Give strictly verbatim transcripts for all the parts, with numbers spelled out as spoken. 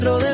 de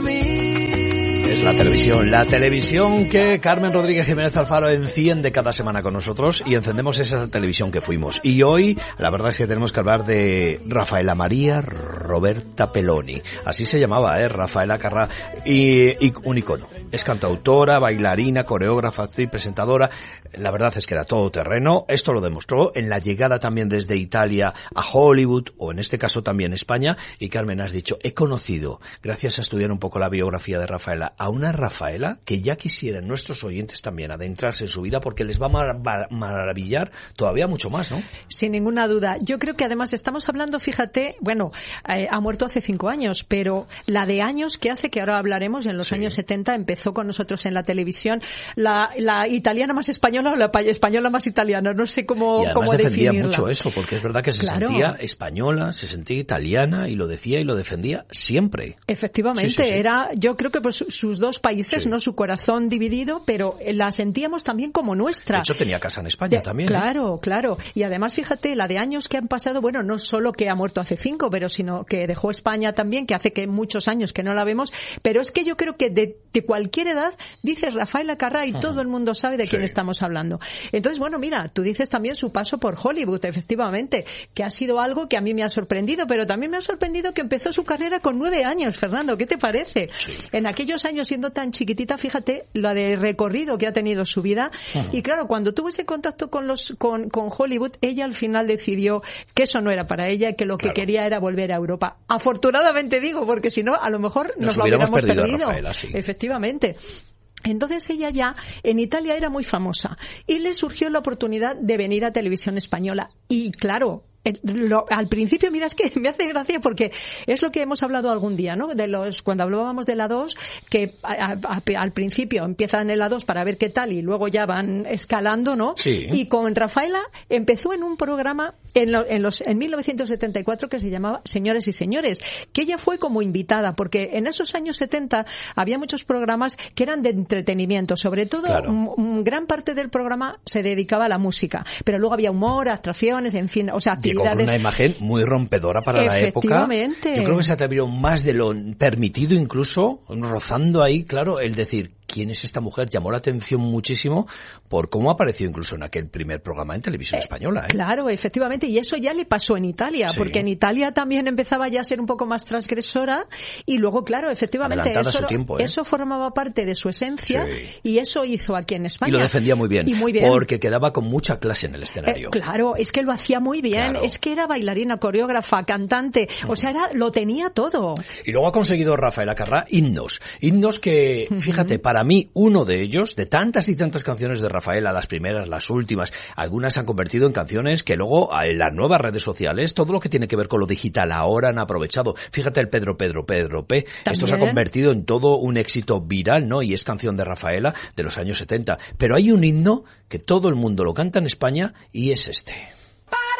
mí. Es la televisión, la televisión que Carmen Rodríguez Jiménez Alfaro enciende cada semana con nosotros, y encendemos esa televisión que fuimos. Y hoy, la verdad es que tenemos que hablar de Rafaela María Roberta Peloni. Así se llamaba, ¿eh? Rafaela Carrà, y, y un icono. Es cantautora, bailarina, coreógrafa, actriz, presentadora. La verdad es que era todo terreno. Esto lo demostró en la llegada también desde Italia a Hollywood, o en este caso también España. Y Carmen, has dicho, he conocido, gracias a estudiar un poco la biografía de Rafaela, a una Rafaela que ya quisieran nuestros oyentes también adentrarse en su vida, porque les va a mar- maravillar todavía mucho más, ¿no? Sin ninguna duda. Yo creo que además estamos hablando, fíjate, bueno, eh, ha muerto hace cinco años, pero la de años que hace, que ahora hablaremos, en los sí. años setenta empezó con nosotros en la televisión, la, la italiana más española o la española más italiana, no sé cómo, y además cómo defendía definirla. mucho eso, porque es verdad que se claro. sentía española, se sentía italiana, y lo decía y lo defendía siempre. Efectivamente, sí, sí, sí. era, yo creo que pues sus dos países, sí. no su corazón dividido, pero la sentíamos también como nuestra. De hecho tenía casa en España de, también. Claro, ¿eh? claro. Y además, fíjate, la de años que han pasado, bueno, no solo que ha muerto hace cinco, pero sino que dejó España también, que hace que muchos años que no la vemos, pero es que yo creo que de, de cualquier edad dices Rafaela Carrà y uh-huh. todo el mundo sabe de sí. quién estamos hablando. Entonces, bueno, mira, tú dices también su paso por Hollywood, efectivamente, que ha sido algo que a mí me ha sorprendido, pero también me ha sorprendido que empezó su carrera con nueve años, Fernando, ¿qué te parece? Sí. En aquellos años, siendo tan chiquitita, fíjate la de recorrido que ha tenido su vida. Uh-huh. Y claro, cuando tuvo ese contacto con los con, con Hollywood, ella al final decidió que eso no era para ella, que lo que claro. quería era volver a Europa. Afortunadamente digo, porque si no, a lo mejor nos, nos lo hubiéramos perdido. perdido. Rafaela, sí. Efectivamente. Entonces ella ya en Italia era muy famosa y le surgió la oportunidad de venir a Televisión Española. Y claro, Lo, al principio, mira, es que me hace gracia porque es lo que hemos hablado algún día, ¿no? De los, cuando hablábamos de la dos, que a, a, al principio empiezan en la dos para ver qué tal y luego ya van escalando, ¿no? Sí. Y con Rafaela empezó en un programa en, lo, en, los, en mil novecientos setenta y cuatro que se llamaba Señores y Señores, que ella fue como invitada, porque en esos años setenta había muchos programas que eran de entretenimiento, sobre todo claro. m- m- gran parte del programa se dedicaba a la música, pero luego había humor, atracciones, en fin, o sea, actividades. Con una imagen muy rompedora para la época. Yo creo que se atrevieron más de lo permitido, incluso rozando ahí, claro, el decir, ¿quién es esta mujer? Llamó la atención muchísimo por cómo apareció incluso en aquel primer programa en Televisión eh, Española. ¿eh? Claro, efectivamente, y eso ya le pasó en Italia, sí. porque en Italia también empezaba ya a ser un poco más transgresora, y luego, claro, efectivamente, eso, tiempo, ¿eh? eso formaba parte de su esencia, sí. y eso hizo aquí en España. Y lo defendía muy bien, y muy bien. porque quedaba con mucha clase en el escenario. Eh, claro, es que lo hacía muy bien, claro. es que era bailarina, coreógrafa, cantante, uh-huh. o sea, era, lo tenía todo. Y luego ha conseguido Rafaela Carrà himnos, himnos que, fíjate, uh-huh. para mí, uno de ellos, de tantas y tantas canciones de Rafaela, las primeras, las últimas, algunas se han convertido en canciones que luego en las nuevas redes sociales, todo lo que tiene que ver con lo digital ahora han aprovechado. Fíjate el Pedro, Pedro, Pedro P. ¿También? Esto se ha convertido en todo un éxito viral, ¿no? Y es canción de Rafaela de los años setenta. Pero hay un himno que todo el mundo lo canta en España y es este.